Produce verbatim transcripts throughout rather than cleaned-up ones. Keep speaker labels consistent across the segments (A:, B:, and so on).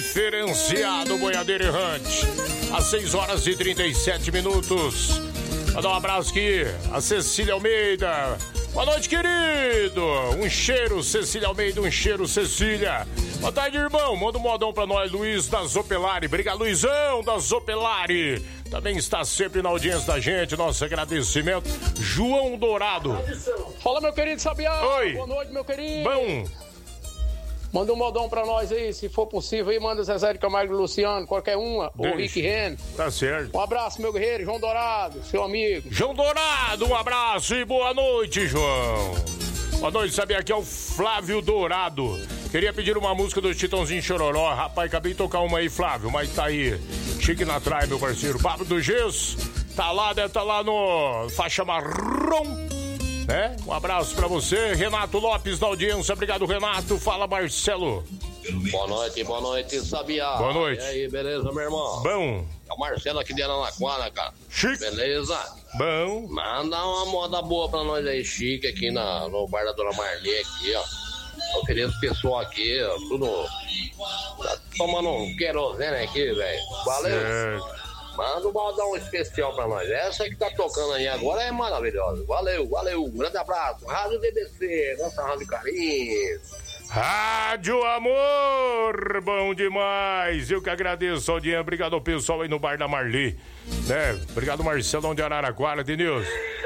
A: diferenciado boiadeiro errante. Às seis horas e trinta e sete minutos. Vou dar um abraço aqui a Cecília Almeida. Boa noite, querido. Um cheiro, Cecília Almeida. Um cheiro, Cecília. Boa tarde, irmão. Manda um modão pra nós, Luiz da Zopelari. Obrigado, Luizão da Zopelari. Também está sempre na audiência da gente. Nosso agradecimento. João Dourado.
B: Fala, meu querido Sabiá.
A: Oi.
B: Boa noite, meu querido.
A: Bom.
B: Manda um modão pra nós aí, se for possível aí, manda Zezé de Camargo e Luciano, qualquer uma, ou Rick Ren.
A: Tá certo.
B: Um abraço, meu guerreiro, João Dourado, seu amigo.
A: João Dourado, um abraço e boa noite, João. Boa noite, sabia? Aqui é o Flávio Dourado. Queria pedir uma música do Chitãozinho Chororó. Rapaz, acabei de tocar uma aí, Flávio, mas tá aí. Chique na trai, meu parceiro. Pablo do Gesso, tá lá, deve tá lá no faixa marrom. É? Um abraço pra você, Renato Lopes da audiência. Obrigado, Renato. Fala, Marcelo.
C: Boa noite, boa noite, Sabiá.
A: Boa noite.
C: E aí, beleza, meu irmão?
A: Bom.
C: É o Marcelo aqui de Araraquara, cara.
A: Chique.
C: Beleza?
A: Bom.
C: Manda uma moda boa pra nós aí, chique, aqui na, no bar da Dona Marli, aqui, ó. Eu queria esse pessoal aqui, ó, tudo tá tomando um querosene aqui, velho. Valeu.
A: Certo.
C: Manda um baldão especial pra nós. Essa que tá tocando aí agora é maravilhosa. Valeu, valeu. Um grande abraço. Rádio D B C, nossa Rádio Carinho.
A: Rádio Amor, bom demais. Eu que agradeço a audiência. Obrigado ao pessoal aí no bar da Marli. Né? Obrigado, Marcelão de Araraquara, Denilson.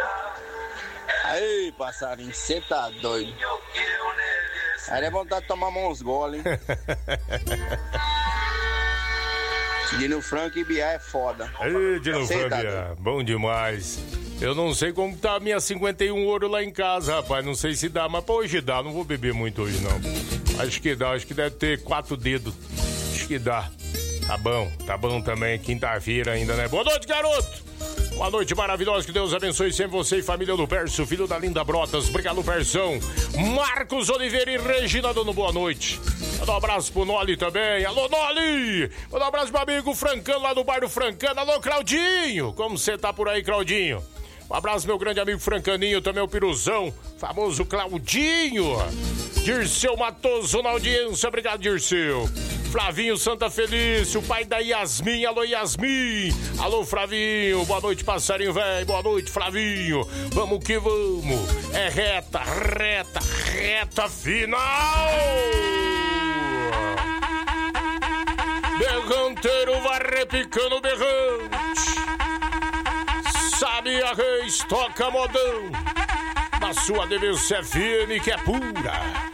D: Aí, passarinho, você tá doido. Aí é vontade de tomar uns goles, hein? Dino Franco e Biá é foda.
A: Ei, Dino Franco, tá bom demais. Eu não sei como tá a minha cinquenta e um ouro lá em casa, rapaz. Não sei se dá, mas pra hoje dá. Não vou beber muito hoje, não. Acho que dá, acho que deve ter quatro dedos. Acho que dá. Tá bom, tá bom também. Quinta-feira ainda, né? Boa noite, garoto! Uma noite maravilhosa, que Deus abençoe sempre você e família do Perso, filho da Linda Brotas. Obrigado, Persão. Marcos Oliveira e Regina dando boa noite. Manda um abraço pro Noli também. Alô, Noli! Manda um abraço pro amigo Francano lá do bar do Francano. Alô, Claudinho! Como você tá por aí, Claudinho? Um abraço, meu grande amigo Francaninho, também o Piruzão, famoso Claudinho. Dirceu Matoso na audiência, obrigado, Dirceu. Flavinho Santa Felício, pai da Yasmin, alô Yasmin, alô Flavinho, boa noite passarinho velho, boa noite Flavinho, vamos que vamos, é reta, reta, reta final. Berranteiro vai repicando berrante, Sabiá Reis toca modão, na sua D B C F M que é pura.